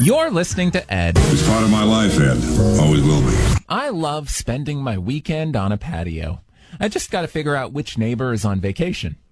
You're listening to Ed. It's part of my life, Ed. Always will be. I love spending my weekend on a patio. I just got to figure out which neighbor is on vacation.